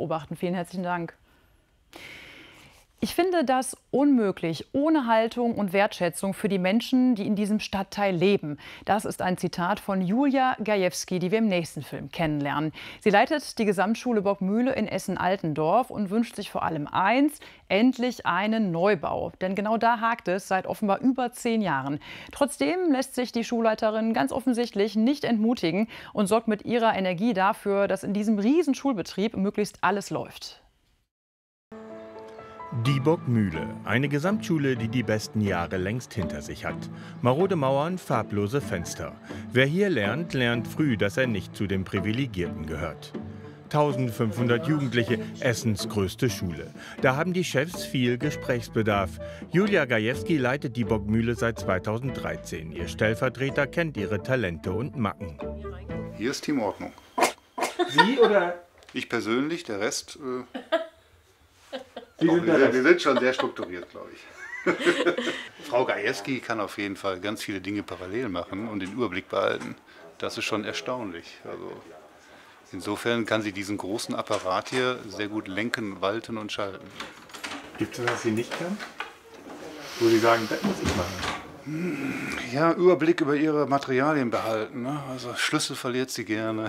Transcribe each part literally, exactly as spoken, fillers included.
beobachten. Vielen herzlichen Dank. Ich finde das unmöglich, ohne Haltung und Wertschätzung für die Menschen, die in diesem Stadtteil leben. Das ist ein Zitat von Julia Gajewski, die wir im nächsten Film kennenlernen. Sie leitet die Gesamtschule Bockmühle in Essen-Altendorf und wünscht sich vor allem eins: endlich einen Neubau. Denn genau da hakt es seit offenbar über zehn Jahren. Trotzdem lässt sich die Schulleiterin ganz offensichtlich nicht entmutigen und sorgt mit ihrer Energie dafür, dass in diesem riesen Schulbetrieb möglichst alles läuft. Die Bockmühle, eine Gesamtschule, die die besten Jahre längst hinter sich hat. Marode Mauern, farblose Fenster. Wer hier lernt, lernt früh, dass er nicht zu den Privilegierten gehört. eintausendfünfhundert Jugendliche, Essens größte Schule. Da haben die Chefs viel Gesprächsbedarf. Julia Gajewski leitet die Bockmühle seit zweitausenddreizehn. Ihr Stellvertreter kennt ihre Talente und Macken. Hier ist Teamordnung. Sie oder? Ich persönlich, der Rest... Äh Sie sind wir, sind, wir sind schon sehr strukturiert, glaube ich. Frau Gajewski kann auf jeden Fall ganz viele Dinge parallel machen und den Überblick behalten. Das ist schon erstaunlich. Also insofern kann sie diesen großen Apparat hier sehr gut lenken, walten und schalten. Gibt es, was sie nicht kann? Wo Sie sagen, das muss ich machen? Ja, Überblick über ihre Materialien behalten. Ne? Also Schlüssel verliert sie gerne.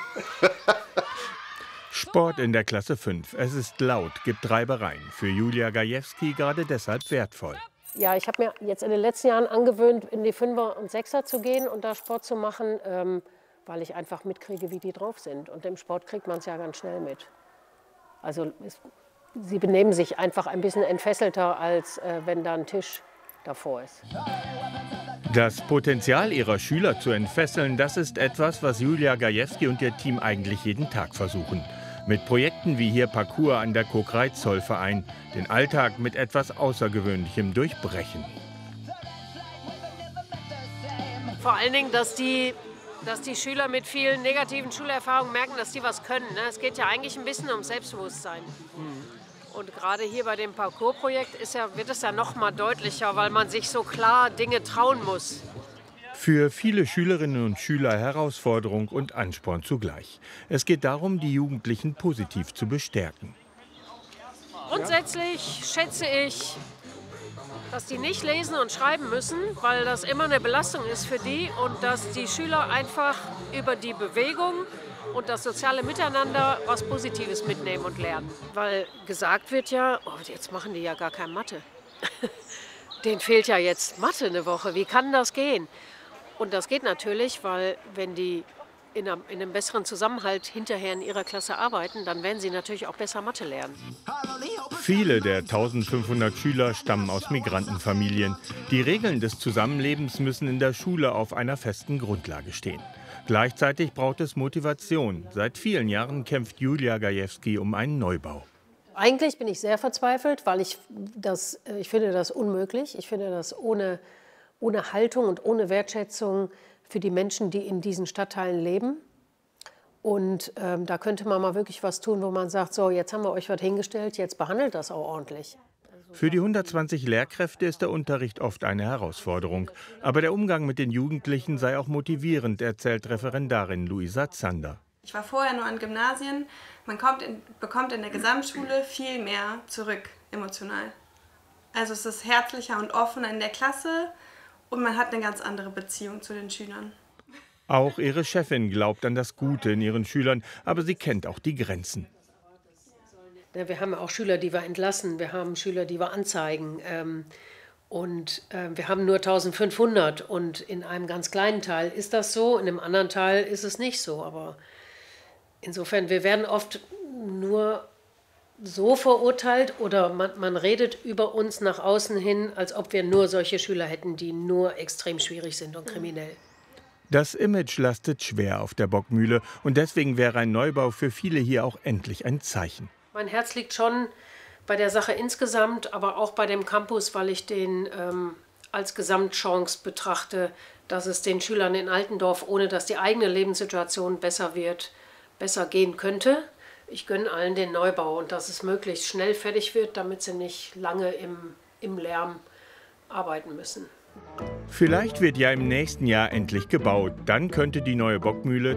Sport in der Klasse fünf. Es ist laut, gibt Reibereien. Für Julia Gajewski gerade deshalb wertvoll. Ja, ich habe mir jetzt in den letzten Jahren angewöhnt, in die Fünfer und Sechser zu gehen und da Sport zu machen, ähm, weil ich einfach mitkriege, wie die drauf sind. Und im Sport kriegt man es ja ganz schnell mit. Also es, sie benehmen sich einfach ein bisschen entfesselter, als äh, wenn da ein Tisch davor ist. Das Potenzial ihrer Schüler zu entfesseln, das ist etwas, was Julia Gajewski und ihr Team eigentlich jeden Tag versuchen. Mit Projekten wie hier Parcours an der Kokreitz-Zollverein, den Alltag mit etwas Außergewöhnlichem durchbrechen. Vor allen Dingen, dass die, dass die Schüler mit vielen negativen Schulerfahrungen merken, dass die was können. Ne? Es geht ja eigentlich ein bisschen um Selbstbewusstsein. Und gerade hier bei dem Parcours-Projekt ist ja, wird es ja noch mal deutlicher, weil man sich so klar Dinge trauen muss. Für viele Schülerinnen und Schüler Herausforderung und Ansporn zugleich. Es geht darum, die Jugendlichen positiv zu bestärken. Grundsätzlich schätze ich, dass die nicht lesen und schreiben müssen, weil das immer eine Belastung ist für die und dass die Schüler einfach über die Bewegung und das soziale Miteinander was Positives mitnehmen und lernen. Weil gesagt wird ja, oh, jetzt machen die ja gar keine Mathe. Denen fehlt ja jetzt Mathe eine Woche, wie kann das gehen? Und das geht natürlich, weil wenn die in einem, in einem besseren Zusammenhalt hinterher in ihrer Klasse arbeiten, dann werden sie natürlich auch besser Mathe lernen. Viele der eintausendfünfhundert Schüler stammen aus Migrantenfamilien. Die Regeln des Zusammenlebens müssen in der Schule auf einer festen Grundlage stehen. Gleichzeitig braucht es Motivation. Seit vielen Jahren kämpft Julia Gajewski um einen Neubau. Eigentlich bin ich sehr verzweifelt, weil ich, das, ich finde das unmöglich. Ich finde das ohne, ohne Haltung und ohne Wertschätzung für die Menschen, die in diesen Stadtteilen leben. Und ähm, da könnte man mal wirklich was tun, wo man sagt, so, jetzt haben wir euch was hingestellt, jetzt behandelt das auch ordentlich. Für die hundertzwanzig Lehrkräfte ist der Unterricht oft eine Herausforderung. Aber der Umgang mit den Jugendlichen sei auch motivierend, erzählt Referendarin Luisa Zander. Ich war vorher nur an Gymnasien. Man kommt in, bekommt in der Gesamtschule viel mehr zurück, emotional. Also es ist herzlicher und offener in der Klasse und man hat eine ganz andere Beziehung zu den Schülern. Auch ihre Chefin glaubt an das Gute in ihren Schülern, aber sie kennt auch die Grenzen. Ja, wir haben auch Schüler, die wir entlassen, wir haben Schüler, die wir anzeigen. Ähm, und äh, wir haben nur eintausendfünfhundert und in einem ganz kleinen Teil ist das so, in einem anderen Teil ist es nicht so. Aber insofern, wir werden oft nur so verurteilt oder man, man redet über uns nach außen hin, als ob wir nur solche Schüler hätten, die nur extrem schwierig sind und kriminell. Das Image lastet schwer auf der Bockmühle und deswegen wäre ein Neubau für viele hier auch endlich ein Zeichen. Mein Herz liegt schon bei der Sache insgesamt, aber auch bei dem Campus, weil ich den ähm, als Gesamtchance betrachte, dass es den Schülern in Altendorf, ohne dass die eigene Lebenssituation besser wird, besser gehen könnte. Ich gönne allen den Neubau und dass es möglichst schnell fertig wird, damit sie nicht lange im, im Lärm arbeiten müssen. Vielleicht wird ja im nächsten Jahr endlich gebaut. Dann könnte die neue Bockmühle